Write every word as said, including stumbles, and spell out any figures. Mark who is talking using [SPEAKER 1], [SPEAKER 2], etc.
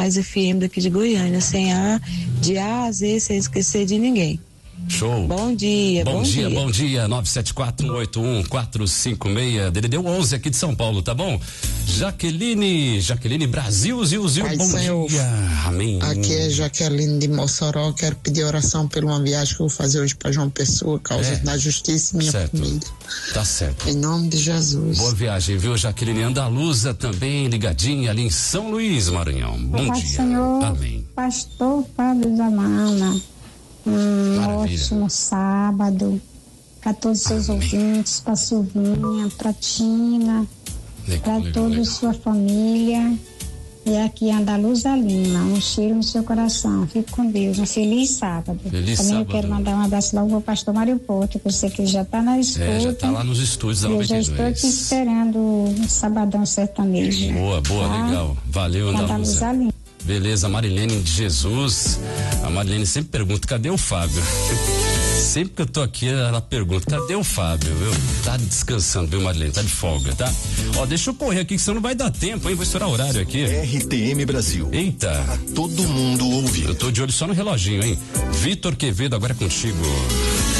[SPEAKER 1] Mais F M daqui de Goiânia, sem A, de A a Z, sem esquecer de ninguém.
[SPEAKER 2] Show.
[SPEAKER 1] Bom dia,
[SPEAKER 2] bom,
[SPEAKER 1] bom
[SPEAKER 2] dia.
[SPEAKER 1] dia.
[SPEAKER 2] Bom dia, nove sete quatro, oito um quatro cinco seis, D D D onze aqui de São Paulo, tá bom? Jaqueline, Jaqueline Brasil, Zil, Zil,
[SPEAKER 3] Pai
[SPEAKER 2] bom
[SPEAKER 3] Senhor,
[SPEAKER 2] dia. Amém.
[SPEAKER 3] Aqui é Jaqueline de Mossoró, quero pedir oração por uma viagem que eu vou fazer hoje para João Pessoa, causa
[SPEAKER 2] É.
[SPEAKER 3] da justiça e minha
[SPEAKER 2] Certo.
[SPEAKER 3] família.
[SPEAKER 2] Tá certo.
[SPEAKER 3] Em nome de Jesus.
[SPEAKER 2] Boa viagem, viu, Jaqueline? Andaluza também ligadinha ali em São Luís, Maranhão. Bom
[SPEAKER 4] Pai
[SPEAKER 2] dia.
[SPEAKER 4] Senhor,
[SPEAKER 2] Amém.
[SPEAKER 4] pastor Fábio Zamana, um
[SPEAKER 2] Maravilha.
[SPEAKER 4] ótimo sábado, para todos os seus
[SPEAKER 2] Amém.
[SPEAKER 4] ouvintes, para Silvinha, para Tina,
[SPEAKER 2] Legal,
[SPEAKER 4] para
[SPEAKER 2] legal,
[SPEAKER 4] toda a
[SPEAKER 2] legal.
[SPEAKER 4] sua família. E aqui Andaluza Lima, um cheiro no seu coração. Fique com Deus, um feliz sábado.
[SPEAKER 2] Feliz
[SPEAKER 4] Também
[SPEAKER 2] sábado.
[SPEAKER 4] eu quero mandar um abraço logo ao pastor Mário Porto, que eu sei que ele já está na escuta.
[SPEAKER 2] É, já tá lá nos estúdios da
[SPEAKER 4] E eu
[SPEAKER 2] noventa
[SPEAKER 4] já
[SPEAKER 2] e
[SPEAKER 4] estou aqui
[SPEAKER 2] dois.
[SPEAKER 4] esperando o sabadão sertanejo.
[SPEAKER 2] Boa, boa,
[SPEAKER 4] Tá?
[SPEAKER 2] legal. Valeu,
[SPEAKER 4] Andaluza
[SPEAKER 2] Andaluza.
[SPEAKER 4] Lima.
[SPEAKER 2] Beleza, Marilene de Jesus. A Marilene sempre pergunta, cadê o Fábio? Sempre que eu tô aqui, ela pergunta, cadê o Fábio? Viu? Tá descansando, viu, Marilene? Tá de folga, tá? Ó, deixa eu correr aqui, que senão não vai dar tempo, hein? Vou estourar o horário aqui.
[SPEAKER 5] R T M Brasil.
[SPEAKER 2] Eita.
[SPEAKER 5] Pra todo mundo ouvir.
[SPEAKER 2] Eu tô de olho só no reloginho, hein? Vitor Quevedo, agora é contigo.